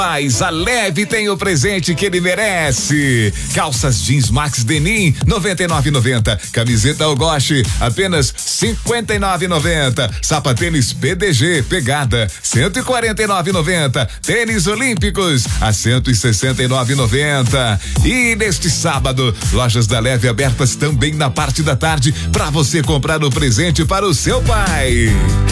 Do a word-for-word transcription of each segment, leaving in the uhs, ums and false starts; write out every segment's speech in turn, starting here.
Mas a Leve tem o presente que ele merece. Calças jeans Max Denim, noventa e nove reais e noventa centavos. Camiseta Algoche, apenas cinquenta e nove reais e noventa centavos. Sapatênis P D G Pegada, cento e quarenta e nove reais e noventa centavos. Tênis Olímpicos a cento e sessenta e nove reais e noventa centavos. E neste sábado, lojas da Leve abertas também na parte da tarde para você comprar o presente para o seu pai.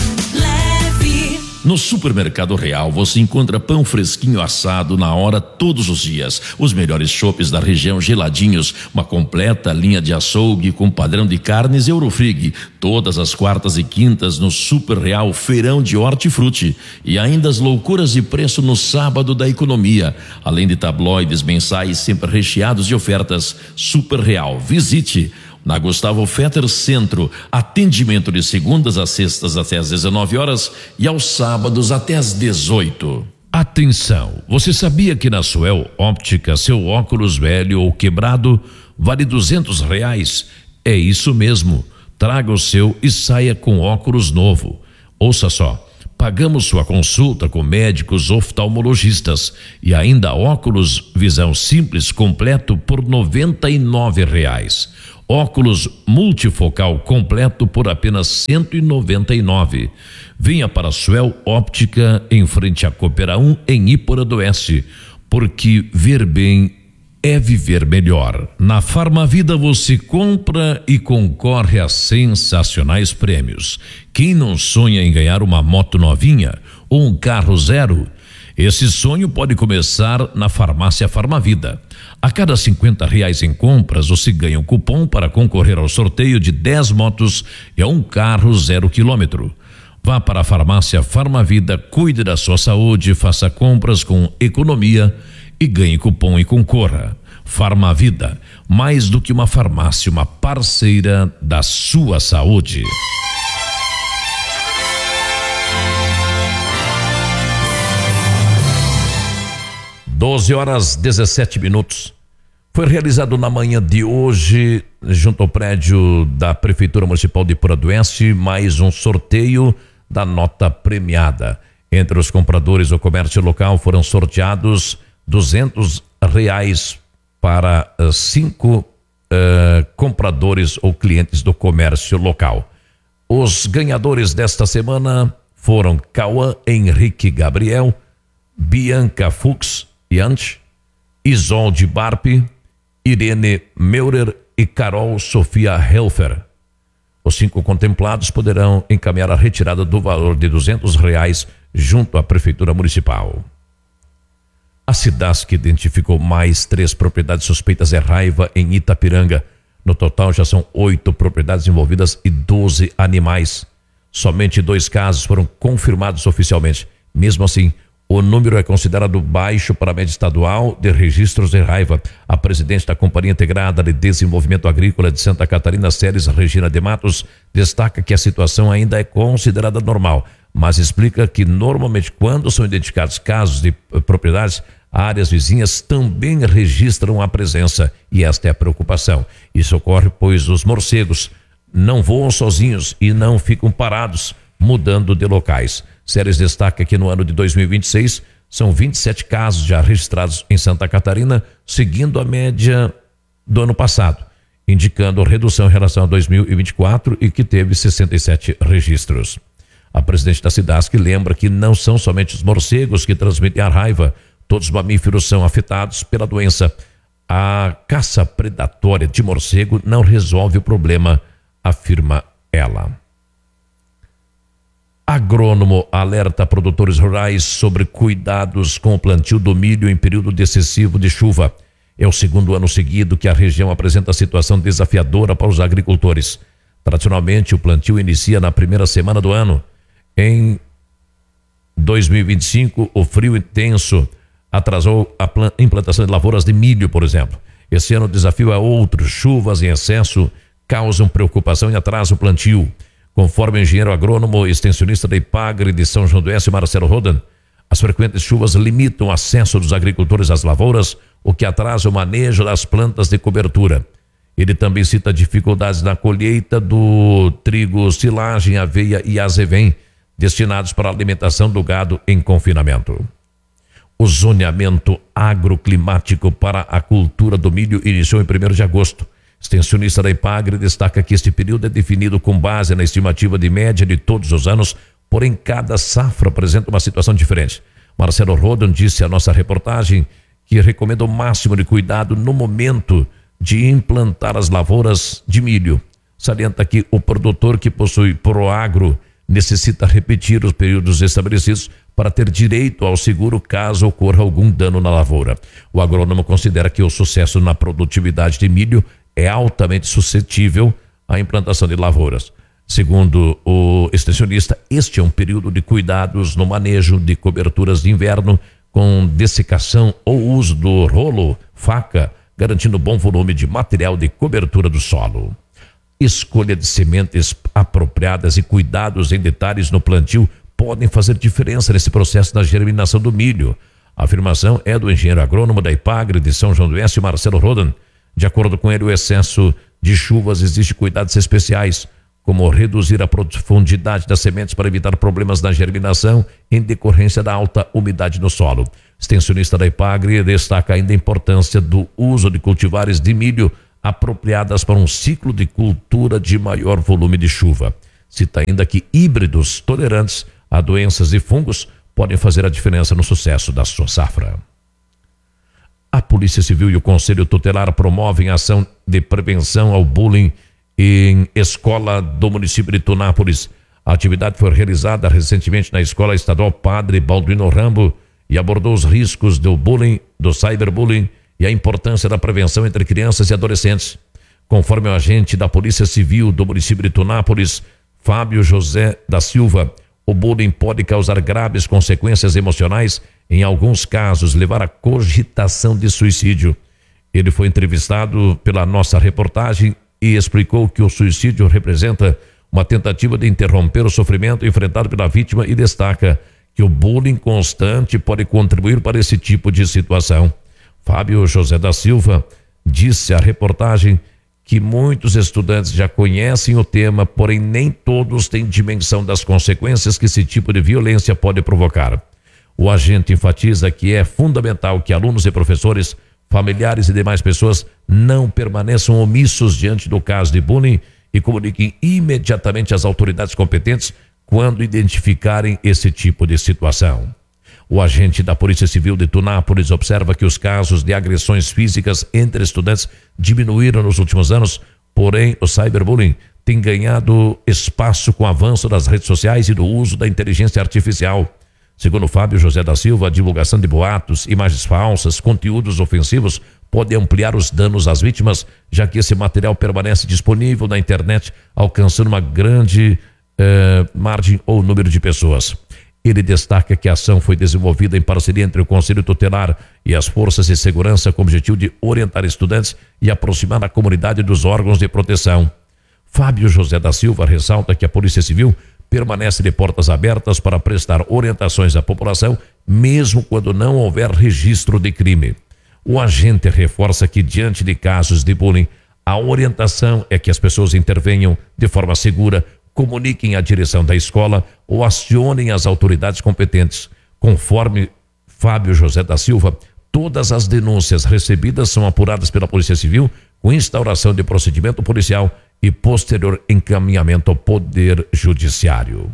No Supermercado Real você encontra pão fresquinho assado na hora todos os dias, os melhores chopes da região geladinhos, uma completa linha de açougue com padrão de carnes Eurofrig, todas as quartas e quintas no Super Real Feirão de Hortifruti, e ainda as loucuras de preço no sábado da economia, além de tabloides mensais sempre recheados de ofertas. Super Real, visite na Gustavo Fetter Centro, atendimento de segundas a sextas até às dezenove horas e aos sábados até às dezoito. Atenção, você sabia que na Suel Óptica seu óculos velho ou quebrado vale duzentos reais? É isso mesmo, traga o seu e saia com óculos novo. Ouça só, pagamos sua consulta com médicos oftalmologistas e ainda óculos visão simples completo por noventa e nove reais. Óculos multifocal completo por apenas cento e noventa e nove. Venha para a Suel Óptica em frente à Coopera um em Ípora do Oeste, porque ver bem é viver melhor. Na Farmavida você compra e concorre a sensacionais prêmios. Quem não sonha em ganhar uma moto novinha ou um carro zero? Esse sonho pode começar na Farmácia Farmavida. A cada cinquenta reais em compras, você ganha um cupom para concorrer ao sorteio de dez motos e a um carro zero quilômetro. Vá para a Farmácia Farmavida, cuide da sua saúde, faça compras com economia e ganhe cupom e concorra. Farmavida, mais do que uma farmácia, uma parceira da sua saúde. doze horas dezessete minutos. Foi realizado na manhã de hoje, junto ao prédio da Prefeitura Municipal de Ípora do Oeste, mais um sorteio da nota premiada. Entre os compradores do comércio local foram sorteados duzentos reais para uh, cinco uh, compradores ou clientes do comércio local. Os ganhadores desta semana foram Cauã Henrique Gabriel, Bianca Fux Yant, Isolde Barpi, Irene Meurer e Carol Sofia Helfer. Os cinco contemplados poderão encaminhar a retirada do valor de duzentos reais junto à Prefeitura Municipal. A Cidasc identificou mais três propriedades suspeitas de raiva em Itapiranga. No total já são oito propriedades envolvidas e doze animais. Somente dois casos foram confirmados oficialmente. Mesmo assim, o número é considerado baixo para a média estadual de registros de raiva. A presidente da Companhia Integrada de Desenvolvimento Agrícola de Santa Catarina, Ceres Regina de Matos, destaca que a situação ainda é considerada normal, mas explica que normalmente quando são identificados casos de propriedades, áreas vizinhas também registram a presença, e esta é a preocupação. Isso ocorre pois os morcegos não voam sozinhos e não ficam parados, mudando de locais. Ceres destaca que no ano de dois mil e vinte e seis são vinte e sete casos já registrados em Santa Catarina, seguindo a média do ano passado, indicando redução em relação a dois mil e vinte e quatro e que teve sessenta e sete registros. A presidente da Cidasc lembra que não são somente os morcegos que transmitem a raiva, todos os mamíferos são afetados pela doença. A caça predatória de morcego não resolve o problema, afirma ela. Agrônomo alerta produtores rurais sobre cuidados com o plantio do milho em período de excessivo de chuva. É o segundo ano seguido que a região apresenta situação desafiadora para os agricultores. Tradicionalmente, o plantio inicia na primeira semana do ano. Em dois mil e vinte e cinco, o frio intenso atrasou a implantação de lavouras de milho, por exemplo. Esse ano o desafio é outro. Chuvas em excesso causam preocupação e atrasam o plantio. Conforme o engenheiro agrônomo e extensionista da Ipagre de São João do Oeste, Marcelo Rodan, as frequentes chuvas limitam o acesso dos agricultores às lavouras, o que atrasa o manejo das plantas de cobertura. Ele também cita dificuldades na colheita do trigo, silagem, aveia e azevém, destinados para a alimentação do gado em confinamento. O zoneamento agroclimático para a cultura do milho iniciou em primeiro de agosto. Extensionista da Ipagre destaca que este período é definido com base na estimativa de média de todos os anos, porém cada safra apresenta uma situação diferente. Marcelo Rodon disse à nossa reportagem que recomenda o máximo de cuidado no momento de implantar as lavouras de milho. Salienta que o produtor que possui Proagro necessita repetir os períodos estabelecidos para ter direito ao seguro caso ocorra algum dano na lavoura. O agrônomo considera que o sucesso na produtividade de milho é altamente suscetível à implantação de lavouras. Segundo o extensionista, este é um período de cuidados no manejo de coberturas de inverno com dessecação ou uso do rolo, faca, garantindo bom volume de material de cobertura do solo. Escolha de sementes apropriadas e cuidados em detalhes no plantio podem fazer diferença nesse processo da germinação do milho. A afirmação é do engenheiro agrônomo da Ipagre de São João do Oeste, Marcelo Rodon. De acordo com ele, o excesso de chuvas exige cuidados especiais, como reduzir a profundidade das sementes para evitar problemas na germinação em decorrência da alta umidade no solo. Extensionista da Ipagre destaca ainda a importância do uso de cultivares de milho apropriadas para um ciclo de cultura de maior volume de chuva. Cita ainda que híbridos tolerantes a doenças e fungos podem fazer a diferença no sucesso da sua safra. A Polícia Civil e o Conselho Tutelar promovem ação de prevenção ao bullying em escola do município de Tunápolis. A atividade foi realizada recentemente na Escola Estadual Padre Balduino Rambo e abordou os riscos do bullying, do cyberbullying e a importância da prevenção entre crianças e adolescentes. Conforme o agente da Polícia Civil do município de Tunápolis, Fábio José da Silva, o bullying pode causar graves consequências emocionais, em alguns casos levar à cogitação de suicídio. Ele foi entrevistado pela nossa reportagem e explicou que o suicídio representa uma tentativa de interromper o sofrimento enfrentado pela vítima e destaca que o bullying constante pode contribuir para esse tipo de situação. Fábio José da Silva disse à reportagem que muitos estudantes já conhecem o tema, porém nem todos têm dimensão das consequências que esse tipo de violência pode provocar. O agente enfatiza que é fundamental que alunos e professores, familiares e demais pessoas não permaneçam omissos diante do caso de bullying e comuniquem imediatamente às autoridades competentes quando identificarem esse tipo de situação. O agente da Polícia Civil de Tunápolis observa que os casos de agressões físicas entre estudantes diminuíram nos últimos anos, porém o cyberbullying tem ganhado espaço com o avanço das redes sociais e do uso da inteligência artificial. Segundo Fábio José da Silva, a divulgação de boatos, imagens falsas, conteúdos ofensivos pode ampliar os danos às vítimas, já que esse material permanece disponível na internet, alcançando uma grande eh, margem ou número de pessoas. Ele destaca que a ação foi desenvolvida em parceria entre o Conselho Tutelar e as forças de segurança com o objetivo de orientar estudantes e aproximar a comunidade dos órgãos de proteção. Fábio José da Silva ressalta que a Polícia Civil permanece de portas abertas para prestar orientações à população, mesmo quando não houver registro de crime. O agente reforça que, diante de casos de bullying, a orientação é que as pessoas intervenham de forma segura, comuniquem à direção da escola ou acionem as autoridades competentes. Conforme Fábio José da Silva, todas as denúncias recebidas são apuradas pela Polícia Civil com instauração de procedimento policial e posterior encaminhamento ao Poder Judiciário.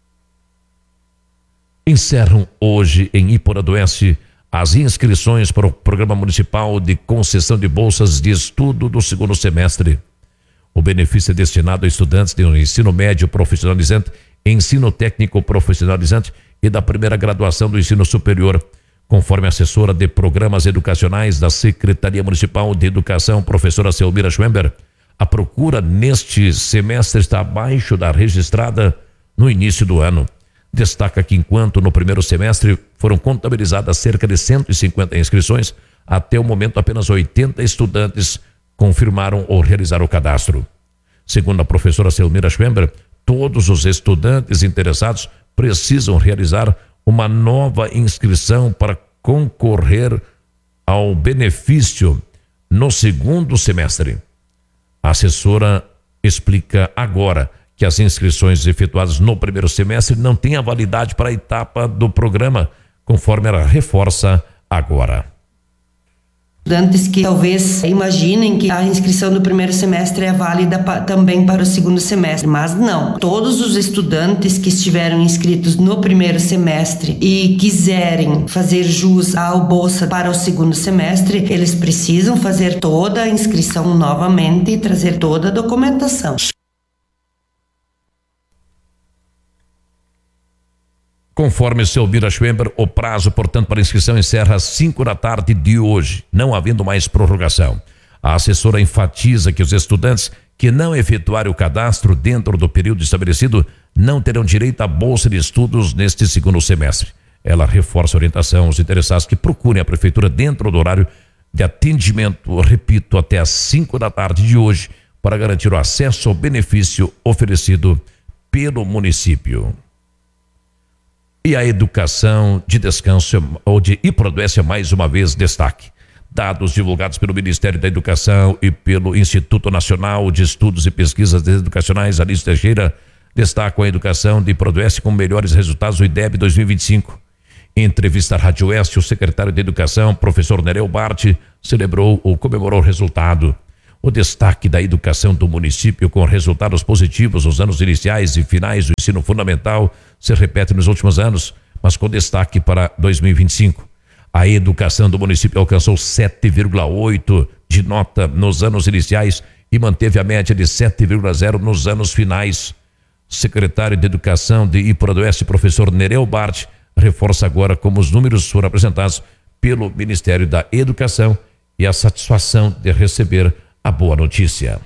Encerram hoje em Iporã do Oeste as inscrições para o Programa Municipal de Concessão de Bolsas de Estudo do segundo semestre. O benefício é destinado a estudantes de ensino médio profissionalizante, ensino técnico profissionalizante e da primeira graduação do ensino superior. Conforme a assessora de programas educacionais da Secretaria Municipal de Educação, professora Selmira Schwember, a procura neste semestre está abaixo da registrada no início do ano. Destaca que enquanto no primeiro semestre foram contabilizadas cerca de cento e cinquenta inscrições, até o momento apenas oitenta estudantes confirmaram ou realizaram o cadastro. Segundo a professora Selmira Schwember, todos os estudantes interessados precisam realizar uma nova inscrição para concorrer ao benefício no segundo semestre. A assessora explica agora que as inscrições efetuadas no primeiro semestre não têm a validade para a etapa do programa, conforme ela reforça agora. Estudantes que talvez imaginem que a inscrição do primeiro semestre é válida pa, também para o segundo semestre, mas não. Todos os estudantes que estiveram inscritos no primeiro semestre e quiserem fazer jus ao bolsa para o segundo semestre, eles precisam fazer toda a inscrição novamente e trazer toda a documentação. Conforme seu Bira Schwember, o prazo, portanto, para inscrição encerra às cinco da tarde de hoje, não havendo mais prorrogação. A assessora enfatiza que os estudantes que não efetuarem o cadastro dentro do período estabelecido não terão direito à bolsa de estudos neste segundo semestre. Ela reforça a orientação aos interessados que procurem a prefeitura dentro do horário de atendimento, repito, até às cinco da tarde de hoje, para garantir o acesso ao benefício oferecido pelo município. E a educação de descanso ou de Iproduécia, mais uma vez, destaque. Dados divulgados pelo Ministério da Educação e pelo Instituto Nacional de Estudos e Pesquisas Educacionais, Alice Teixeira, destacam a educação de Iproduécia com melhores resultados do I D E B dois mil e vinte e cinco. Em entrevista à Rádio Oeste, o secretário de Educação, professor Nereu Bart, celebrou ou comemorou o resultado. O destaque da educação do município com resultados positivos nos anos iniciais e finais do ensino fundamental se repete nos últimos anos, mas com destaque para dois mil e vinte e cinco. A educação do município alcançou sete vírgula oito de nota nos anos iniciais e manteve a média de sete vírgula zero nos anos finais. O secretário de Educação de Iproduécia, professor Nereu Bart, reforça agora como os números foram apresentados pelo Ministério da Educação e a satisfação de receber a boa notícia.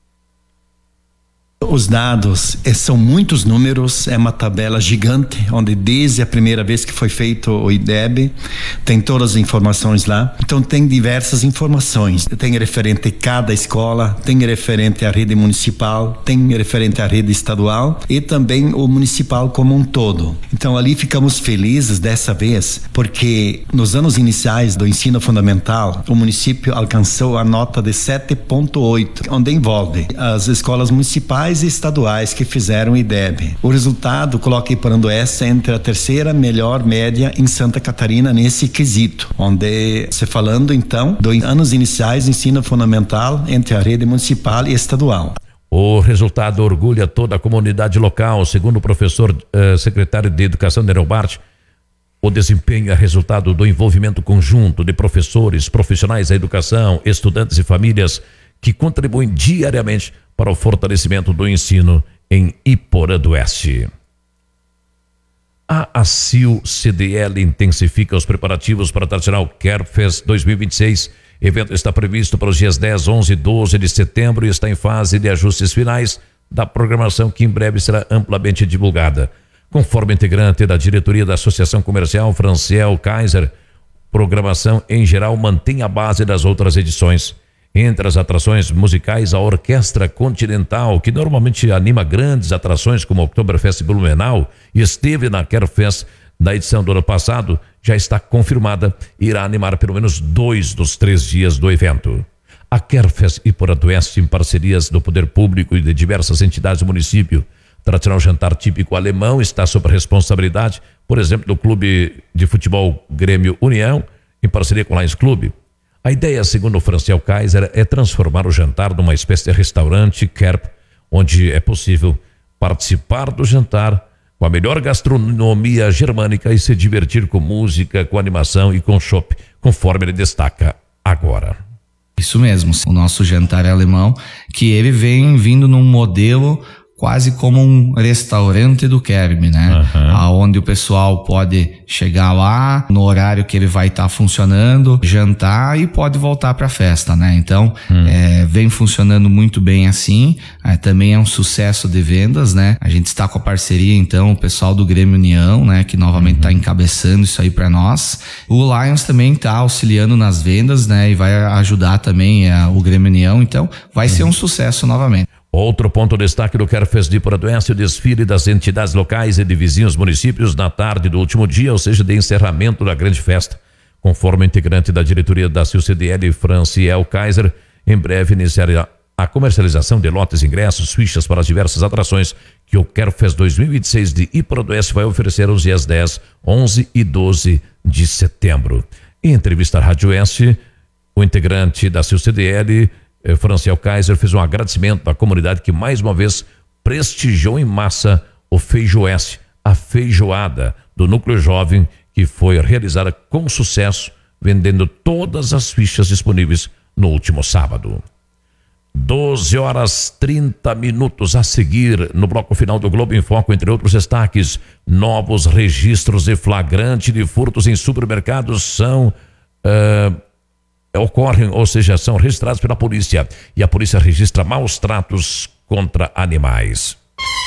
Os dados são muitos números, é uma tabela gigante, onde desde a primeira vez que foi feito o I D E B, tem todas as informações lá. Então tem diversas informações, tem referente a cada escola, tem referente à rede municipal, tem referente à rede estadual e também o municipal como um todo. Então ali ficamos felizes dessa vez, porque nos anos iniciais do ensino fundamental, o município alcançou a nota de sete vírgula oito, onde envolve as escolas municipais e estaduais que fizeram o I D E B. O resultado coloca Iproduécia entre a terceira melhor média em Santa Catarina nesse quesito, onde se falando então dos anos iniciais do ensino fundamental entre a rede municipal e estadual. O resultado orgulha toda a comunidade local, segundo o professor eh, secretário de Educação Nereu Bart. O desempenho é resultado do envolvimento conjunto de professores, profissionais da educação, estudantes e famílias que contribuem diariamente para o fortalecimento do ensino em Iproduécia. A ACIL C D L intensifica os preparativos para a tradicional CareFest dois mil e vinte e seis. O evento está previsto para os dias dez, onze e doze de setembro e está em fase de ajustes finais da programação que em breve será amplamente divulgada. Conforme integrante da diretoria da Associação Comercial Franciel Kaiser, programação em geral mantém a base das outras edições. Entre as atrações musicais, a Orquestra Continental, que normalmente anima grandes atrações como o Oktoberfest Blumenau e esteve na CareFest da edição do ano passado, já está confirmada e irá animar pelo menos dois dos três dias do evento. A CareFest Iproduécia, em parcerias do Poder Público e de diversas entidades do município, tradicional jantar típico alemão está sob a responsabilidade, por exemplo, do Clube de Futebol Grêmio União, em parceria com o Lions Clube. A ideia, segundo o Franciel Kaiser, é transformar o jantar numa espécie de restaurante Kerp, onde é possível participar do jantar com a melhor gastronomia germânica e se divertir com música, com animação e com chopp, conforme ele destaca agora. Isso mesmo, o nosso jantar é alemão, que ele vem vindo num modelo quase como um restaurante do Kerb, né? Uhum. Aonde o pessoal pode chegar lá no horário que ele vai estar tá funcionando, jantar e pode voltar para a festa, né? Então, uhum. é, vem funcionando muito bem assim. É, também é um sucesso de vendas, né? A gente está com a parceria, então, o pessoal do Grêmio União, né? Que novamente está uhum. encabeçando isso aí para nós. O Lions também está auxiliando nas vendas, né? E vai ajudar também a, o Grêmio União. Então, vai uhum. ser um sucesso novamente. Outro ponto de destaque do CareFest de Iproduécia, o desfile das entidades locais e de vizinhos municípios na tarde do último dia, ou seja, de encerramento da grande festa. Conforme o integrante da diretoria da C I L C D L, Franciel Kaiser, em breve iniciará a comercialização de lotes, ingressos, fichas para as diversas atrações que o CareFest dois mil e vinte e seis de Iproduécia vai oferecer aos dias dez, onze e doze de setembro. Em entrevista à Rádio Oeste, o integrante da C U C D L, Franciel Kaiser, fez um agradecimento à comunidade que mais uma vez prestigiou em massa o Feijoeste, a feijoada do Núcleo Jovem, que foi realizada com sucesso, vendendo todas as fichas disponíveis no último sábado. doze horas trinta minutos a seguir, no bloco final do Globo em Foco, entre outros destaques, novos registros de flagrante de furtos em supermercados são uh, ocorrem, ou seja, são registrados pela polícia, e a polícia registra maus tratos contra animais.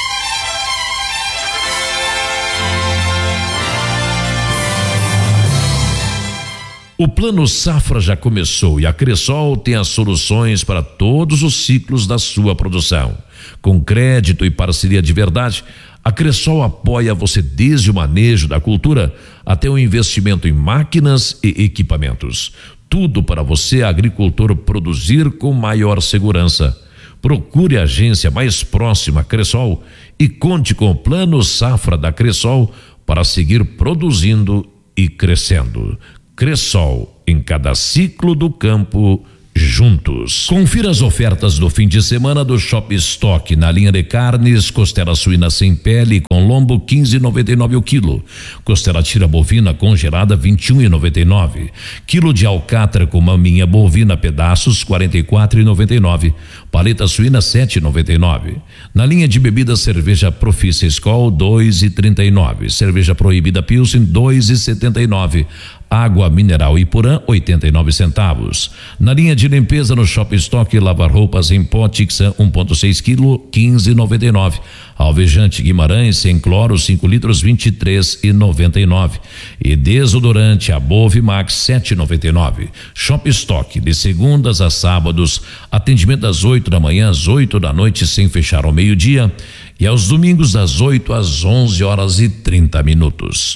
O Plano Safra já começou e a Cressol tem as soluções para todos os ciclos da sua produção. Com crédito e parceria de verdade, a Cressol apoia você desde o manejo da cultura até o investimento em máquinas e equipamentos. Tudo para você, agricultor, produzir com maior segurança. Procure a agência mais próxima à Cressol e conte com o Plano Safra da Cressol para seguir produzindo e crescendo. Cressol, em cada ciclo do campo, juntos. Confira as ofertas do fim de semana do Shop Stock na linha de carnes: costela suína sem pele com lombo quinze reais e noventa e nove o quilo, costela tira bovina congelada vinte e um reais e noventa e nove, quilo de alcatra com maminha bovina pedaços quarenta e quatro reais e noventa e nove, paleta suína sete reais e noventa e nove. Na linha de bebidas, cerveja Profissa Skol dois reais e trinta e nove, cerveja Proibida Pilsen dois reais e setenta e nove, água mineral Ipurã oitenta e nove centavos. Na linha de limpeza no Shop Stock, lavar roupas em pó Tixan um vírgula seis quilo quinze reais e noventa e nove, alvejante Guimarães sem cloro cinco litros vinte e três reais e noventa e nove, e desodorante Above Max sete reais e noventa e nove. Shop Stock, de segundas a sábados, atendimento das oito da manhã às oito da noite sem fechar ao meio-dia, e aos domingos das oito às onze horas e trinta minutos.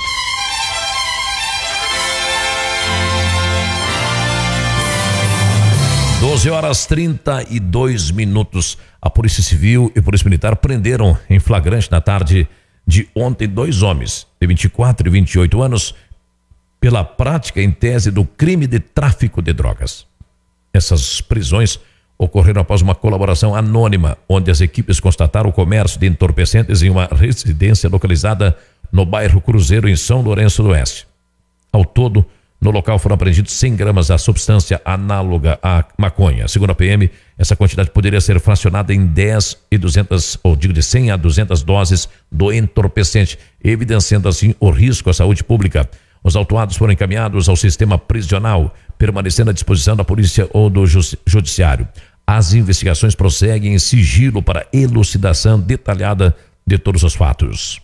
doze horas trinta e dois minutos. A Polícia Civil e Polícia Militar prenderam em flagrante na tarde de ontem dois homens de vinte e quatro e vinte e oito anos pela prática em tese do crime de tráfico de drogas. Essas prisões ocorreram após uma colaboração anônima, onde as equipes constataram o comércio de entorpecentes em uma residência localizada no bairro Cruzeiro, em São Lourenço do Oeste. Ao todo, no local foram apreendidos cem gramas da substância análoga à maconha. Segundo a P M, essa quantidade poderia ser fracionada em dez e duzentas, ou digo de cem a duzentas doses do entorpecente, evidenciando assim o risco à saúde pública. Os autuados foram encaminhados ao sistema prisional, permanecendo à disposição da polícia ou do judiciário. As investigações prosseguem em sigilo para elucidação detalhada de todos os fatos.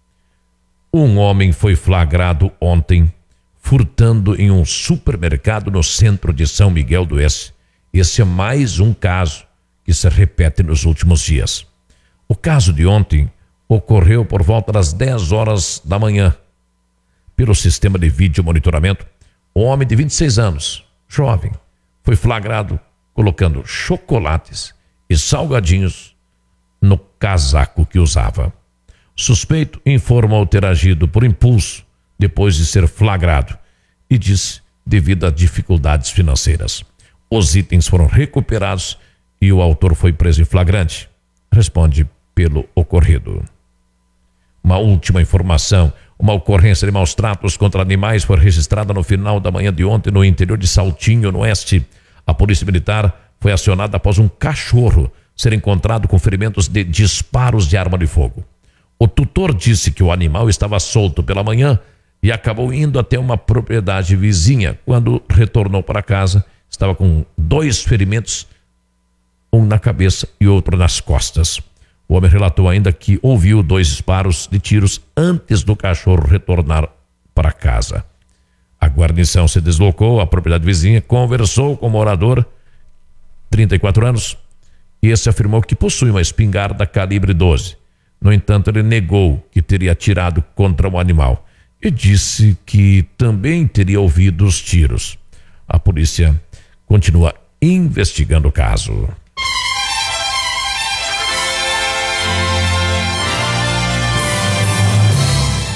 Um homem foi flagrado ontem furtando em um supermercado no centro de São Miguel do Oeste. Esse é mais um caso que se repete nos últimos dias. O caso de ontem ocorreu por volta das dez horas da manhã. Pelo sistema de vídeo monitoramento, um homem de vinte e seis anos, jovem, foi flagrado colocando chocolates e salgadinhos no casaco que usava. O suspeito informou ter agido por impulso depois de ser flagrado e disse devido a dificuldades financeiras. Os itens foram recuperados e o autor foi preso em flagrante. Responde pelo ocorrido. Uma última informação: uma ocorrência de maus tratos contra animais foi registrada no final da manhã de ontem no interior de Saltinho, no Oeste. A Polícia Militar foi acionada após um cachorro ser encontrado com ferimentos de disparos de arma de fogo. O tutor disse que o animal estava solto pela manhã e acabou indo até uma propriedade vizinha. Quando retornou para casa, estava com dois ferimentos, um na cabeça e outro nas costas. O homem relatou ainda que ouviu dois disparos de tiros antes do cachorro retornar para casa. A guarnição se deslocou à propriedade vizinha, conversou com o morador, trinta e quatro anos, e esse afirmou que possui uma espingarda calibre doze. No entanto, ele negou que teria atirado contra o animal e disse que também teria ouvido os tiros. A polícia continua investigando o caso.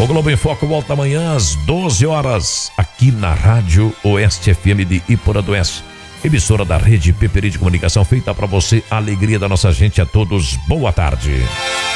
O Globo em Foco volta amanhã às doze horas, aqui na Rádio Oeste F M de Iporanduense. Emissora da Rede Peperi de Comunicação, feita para você, a alegria da nossa gente. A todos, boa tarde.